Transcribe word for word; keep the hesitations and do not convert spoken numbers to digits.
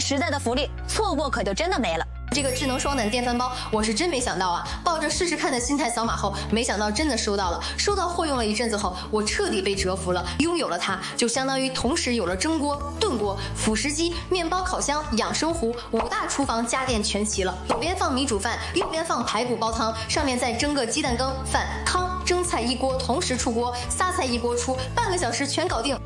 时代的福利，错过可就真的没了。 这个智能双胆电饭煲，我是真没想到啊！抱着试试看的心态扫码后，没想到真的收到了。收到货用了一阵子后，我彻底被折服了。拥有了它，就相当于同时有了蒸锅、炖锅、辅食机、面包烤箱、养生壶，五大厨房家电全齐了。左边放米煮饭，右边放排骨煲汤，上面再蒸个鸡蛋羹、饭、汤、蒸菜一锅同时出锅，仨菜一锅出，半个小时全搞定。